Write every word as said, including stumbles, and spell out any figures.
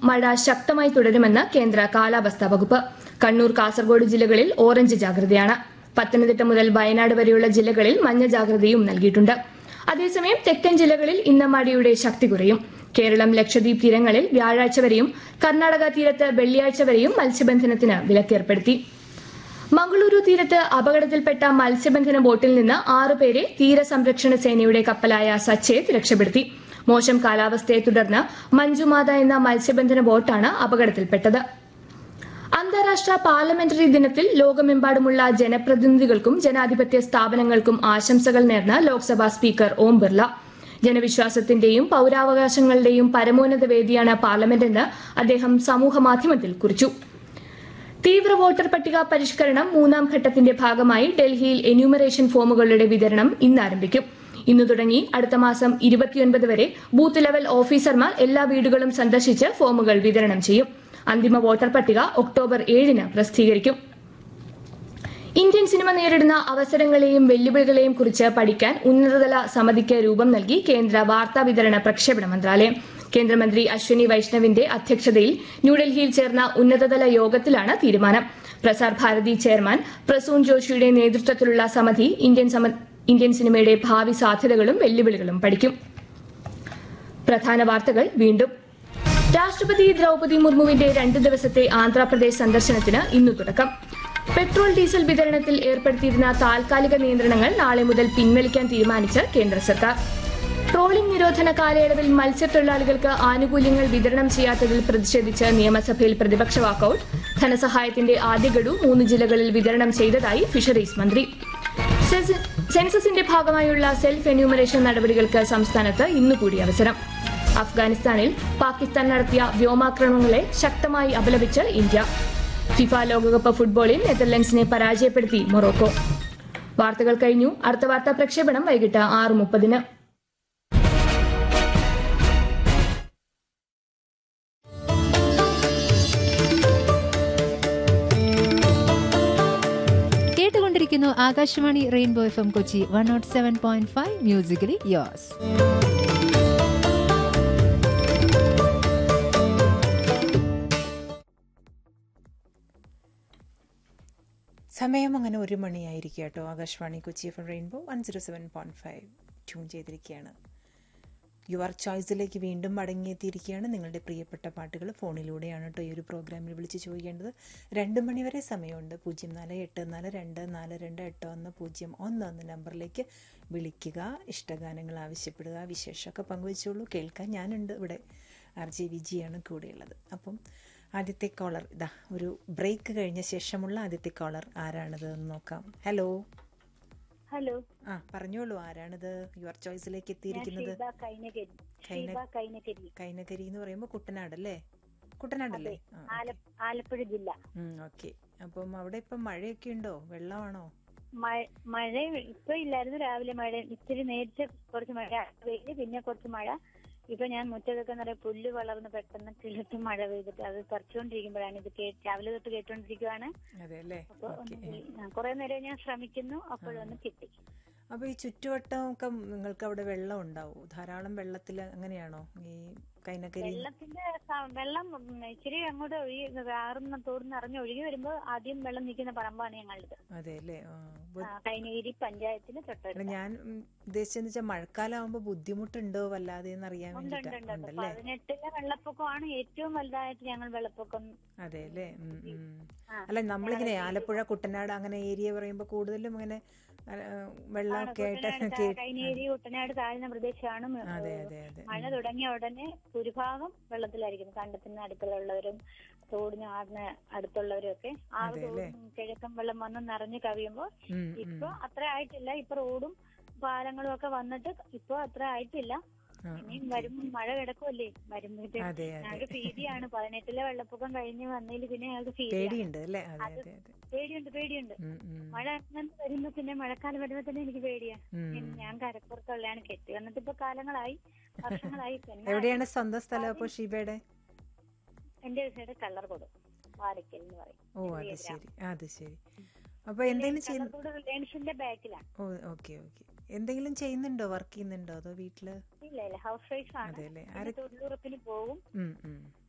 മഴ ശക്തമായി തുടരുമെന്ന് കേന്ദ്ര കാലാവസ്ഥാ വകുപ്പ്. കണ്ണൂർ, കാസർഗോഡ് ജില്ലകളിൽ ഓറഞ്ച് ജാഗ്രതയാണ്. പത്തനംതിട്ട മുതൽ വയനാട് വരെയുള്ള ജില്ലകളിൽ മഞ്ഞ ജാഗ്രതയും നൽകിയിട്ടുണ്ട്. അതേസമയം തെക്കൻ ജില്ലകളിൽ ഇന്ന് മഴയുടെ ശക്തി കുറയും. കേരളം, ലക്ഷദ്വീപ് തീരങ്ങളിൽ വ്യാഴാഴ്ച വരെയും കർണാടക തീരത്ത് വെള്ളിയാഴ്ച വരെയും മത്സ്യബന്ധനത്തിന് വിലക്കേർപ്പെടുത്തി. മംഗളൂരു തീരത്ത് അപകടത്തിൽപ്പെട്ട മത്സ്യബന്ധന ബോട്ടിൽ നിന്ന് ആറുപേരെ തീരസംരക്ഷണ സേനയുടെ കപ്പലായ സച്ചേത് രക്ഷപ്പെടുത്തി. മോശം കാലാവസ്ഥയെ തുടർന്ന് മഞ്ജുമാത എന്ന മത്സ്യബന്ധന ബോട്ടാണ് അപകടത്തിൽപ്പെട്ടത്. അന്താരാഷ്ട്ര പാർലമെന്ററി ദിനത്തിൽ ലോകമെമ്പാടുമുള്ള ജനപ്രതിനിധികൾക്കും ജനാധിപത്യ സ്ഥാപനങ്ങൾക്കും ആശംസകൾ നേർന്ന് ലോക്സഭാ സ്പീക്കർ ഓം ബിർള. ജനവിശ്വാസത്തിന്റെയും പൌരാവകാശങ്ങളുടെയും പരമോന്നത വേദിയാണ് പാർലമെന്റെന്ന് അദ്ദേഹം സമൂഹമാധ്യമത്തിൽ കുറിച്ചു. തീവ്ര വോട്ടർ പട്ടിക പരിഷ്കരണം മൂന്നാം ഘട്ടത്തിന്റെ ഭാഗമായി ഡൽഹിയിൽ എന്യൂമറേഷൻ ഫോമുകളുടെ വിതരണം ഇന്ന് ആരംഭിക്കും. ഇന്നു തുടങ്ങി അടുത്ത മാസം ഇരുപത്തിയൊൻപത് വരെ ബൂത്ത് ലെവൽ ഓഫീസർമാർ എല്ലാ വീടുകളും സന്ദർശിച്ച് ഫോമുകൾ വിതരണം ചെയ്യും. അന്തിമ വോട്ടർ പട്ടിക ഒക്ടോബർ ഏഴിന് പ്രസിദ്ധീകരിക്കും. ഇന്ത്യൻ സിനിമ നേരിടുന്ന അവസരങ്ങളെയും വെല്ലുവിളികളെയും കുറിച്ച് പഠിക്കാൻ ഉന്നതതല സമിതിക്ക് രൂപം നൽകി കേന്ദ്ര വാർത്താ വിതരണ പ്രക്ഷേപണ മന്ത്രാലയം. കേന്ദ്രമന്ത്രി അശ്വിനി വൈഷ്ണവിന്റെ അധ്യക്ഷതയിൽ ന്യൂഡൽഹിയിൽ ചേർന്ന ഉന്നതതല യോഗത്തിലാണ് തീരുമാനം. പ്രസാർ ഭാരതി ചെയർമാൻ പ്രസൂൺ ജോഷിയുടെ നേതൃത്വത്തിലുള്ള സമിതി ഇന്ത്യൻ ഇന്ത്യൻ സിനിമയുടെ ഭാവി സാധ്യതകളും വെല്ലുവിളികളും പഠിക്കും. പ്രധാന വാർത്തകൾ വീണ്ടും. രാഷ്ട്രപതി ദ്രൌപദി മുർമുവിന്റെ രണ്ട് ദിവസത്തെ ആന്ധ്രാപ്രദേശ് സന്ദർശനത്തിന് ഇന്നു തുടക്കം. പെട്രോൾ, ഡീസൽ വിതരണത്തിൽ ഏർപ്പെടുത്തിയിരുന്ന താൽക്കാലിക നിയന്ത്രണങ്ങൾ നാളെ മുതൽ പിൻവലിക്കാൻ തീരുമാനിച്ച് കേന്ദ്ര സർക്കാർ. ട്രോളിംഗ് നിരോധന കാലയളവിൽ മത്സ്യത്തൊഴിലാളികൾക്ക് ആനുകൂല്യങ്ങൾ വിതരണം ചെയ്യാത്തതിൽ പ്രതിഷേധിച്ച് നിയമസഭയിൽ പ്രതിപക്ഷ വാക്കൌട്ട്. ധനസഹായത്തിന്റെ ആദ്യ ഗഡു മൂന്ന് ജില്ലകളിൽ വിതരണം ചെയ്തതായി ഫിഷറീസ് മന്ത്രി. സെൻസസിന്റെ ഭാഗമായുള്ള സെൽഫ് എന്യൂമറേഷൻ നടപടികൾക്ക് സംസ്ഥാനത്ത് ഇന്നുകൂടി അവസരം. അഫ്ഗാനിസ്ഥാനിൽ പാകിസ്ഥാൻ നടത്തിയ വ്യോമാക്രമണങ്ങളെ ശക്തമായി അപലപിച്ച് ഇന്ത്യ. ഫിഫ ലോകകപ്പ് ഫുട്ബോളിൽ നെതർലൻഡ്സിനെ പരാജയപ്പെടുത്തി മൊറോക്കോ. വാർത്തകൾ കഴിഞ്ഞു. അടുത്ത വാർത്താ പ്രക്ഷേപണം വൈകിട്ട് ആറ് മുപ്പതിന്. കേട്ടുകൊണ്ടിരിക്കുന്നു Akashvani rainbow F M Kochi one not seven point five musically യോസ്. സമയം അങ്ങനെ ഒരു മണിയായിരിക്കും കേട്ടോ. Akashvani Kochi F M rainbow one zero seven point five tune ചെയ്തിരിക്കുകയാണ്. യുവർ ചോയ്സിലേക്ക് വീണ്ടും മടങ്ങിയെത്തിയിരിക്കുകയാണ്. നിങ്ങളുടെ പ്രിയപ്പെട്ട പാട്ടുകൾ ഫോണിലൂടെയാണ് കേട്ടോ ഈ ഒരു പ്രോഗ്രാമിൽ വിളിച്ച് ചോദിക്കേണ്ടത്. രണ്ട് മണിവരെ സമയമുണ്ട്. പൂജ്യം നാല് എട്ട് നാല് രണ്ട് നാല് രണ്ട് എട്ട് ഒന്ന് പൂജ്യം ഒന്ന് ഒന്ന് നമ്പറിലേക്ക് വിളിക്കുക. ഇഷ്ടഗാനങ്ങൾ ആവശ്യപ്പെടുക, വിശേഷമൊക്കെ പങ്കുവെച്ചോളൂ. കേൾക്കാൻ ഞാനുണ്ട് ഇവിടെ. ആർ ജെ വിജിയാണ് കൂടെയുള്ളത്. അപ്പം ആദ്യത്തെ കോളർ ഇതാ, ഒരു ബ്രേക്ക് കഴിഞ്ഞ ശേഷമുള്ള ആദ്യത്തെ കോളർ ആരാണിത് എന്ന് നോക്കാം. ഹലോ ഹലോ ആ പറഞ്ഞോളൂ, ആരാണിത് യുവർ ചോയ്സിലേക്ക് എത്തിയിരിക്കുന്നത്? കൈനകരി എന്ന് പറയുമ്പോൾ കുട്ടനാടല്ലേ? കുട്ടനാടല്ലേ? ആലപ്പുഴ ജില്ല. ഓക്കെ. അപ്പം അവിടെ ഇപ്പം മഴയൊക്കെ ഉണ്ടോ? വെള്ളമാണോ? മഴ ഇപ്പൊ ഇല്ലായിരുന്നു. രാവിലെ മഴ ഇത്തിരി നേരിട്ട് കുറച്ച് മഴ വെയില്, പിന്നെ കുറച്ച് മഴ. ഇപ്പൊ ഞാൻ മുറ്റത്തൊക്കെ നിറയെ പുല്ല് വളർന്ന് പെട്ടെന്ന് കിളിർത്ത് മഴ പെയ്തിട്ട് അത് പറിച്ചുകൊണ്ടിരിക്കുമ്പോഴാണ് ഇത് രാവിലെ തൊട്ട് കേട്ടോണ്ടിരിക്കുവാണ്. അപ്പൊ കുറെ നേരം ഞാൻ ശ്രമിക്കുന്നു, അപ്പോഴൊന്ന് കിട്ടി. അപ്പൊ ഈ ചുറ്റുവട്ടം ഒക്കെ നിങ്ങൾക്ക് അവിടെ വെള്ളം ഉണ്ടാവും? ധാരാളം വെള്ളത്തിൽ അങ്ങനെയാണോ ഈ കൈനകരി? വെള്ളത്തിന്റെ വെള്ളം ഇച്ചിരി അങ്ങോട്ട് ഒഴുകി ആറുന്ന തോർന്ന് അറിഞ്ഞ് ഒഴുകി വരുമ്പോ ആദ്യം വെള്ളം നിൽക്കുന്ന പറമ്പാണ് ഞങ്ങളുടെ. അതെ അല്ലേ? കൈനകരി പഞ്ചായത്തിന് തൊട്ടടുത്ത്. ഞാൻ ഉദ്ദേശിച്ചെന്ന് വെച്ചാൽ മഴക്കാലം ആവുമ്പോ ബുദ്ധിമുട്ടുണ്ടോ വല്ലാതെ അറിയാൻ വേണ്ടിട്ടല്ലേ? പതിനെട്ടിലെ വെള്ളപ്പൊക്കമാണ് ഏറ്റവും വലുതായിട്ട് ഞങ്ങൾ വെള്ളപ്പൊക്കം. അതെ അല്ലേ? അല്ല, നമ്മളിങ്ങനെ ആലപ്പുഴ, കുട്ടനാട് അങ്ങനെ ഏരിയ പറയുമ്പോ കൂടുതലും അങ്ങനെ വെള്ളമൊക്കെ ആയിട്ട് കൈനേരി, കുട്ടനാട് താഴ്ന്ന പ്രദേശമാണ്. മഴ തുടങ്ങിയ ഉടനെ ഭൂരിഭാഗം വെള്ളത്തിലായിരിക്കും. കണ്ടത്തിന് അടുത്തുള്ളവരും തോടിന് ആടിന് അടുത്തുള്ളവരും ഒക്കെ ആ കിഴക്കൻ വെള്ളം വന്ന് നിറഞ്ഞു കവിയുമ്പോ ഇപ്പൊ അത്ര ആയിട്ടില്ല. ഇപ്പൊ റോഡും പാലങ്ങളും ഒക്കെ വന്നിട്ട് ഇപ്പൊ അത്ര ആയിട്ടില്ല. ഇനിയും വരും, മഴ കിടക്കുമല്ലേ വരുമ്പോഴത്തെ ഞങ്ങൾക്ക് ഭീതിയാണ്. പതിനെട്ടിലെ വെള്ളപ്പൊക്കം കഴിഞ്ഞ് വന്നതിൽ പിന്നെ ഞങ്ങൾക്ക് പേടിയുണ്ട് പേടിയുണ്ട് പേടിയുണ്ട് മഴ അങ്ങനെ വരുമ്പോ പിന്നെ മഴക്കാലം വരുമ്പോ തന്നെ എനിക്ക് പേടിയാ. ഞാൻ കരപ്പുറത്തുള്ളതാണ്. കെട്ടി വന്നിട്ട് ഇപ്പൊ കാലങ്ങളായി, വർഷങ്ങളായി. എവിടെയാണ് സ്വന്തം സ്ഥലം അപ്പൊ ഷീബയുടെ? എന്റെ സൈഡ് കള്ളർകോട്, വാരക്കൽ എന്ന് പറയും. ഓ അത് ശരി, അത് ശരി. അപ്പൊ എന്തെങ്കിലും റിലയൻസിന്റെ ബാക്കിലാണ്. ഓ ഓക്കെ ഓക്കെ. എന്തെങ്കിലും ചെയ്യുന്നുണ്ടോ, വർക്ക് ചെയ്യുന്നുണ്ടോ അതോ വീട്ടില്? ഇല്ല ഇല്ല, ഹൗസ് വൈഫ് ആണ്. തൊഴിലുറപ്പിന് പോകും.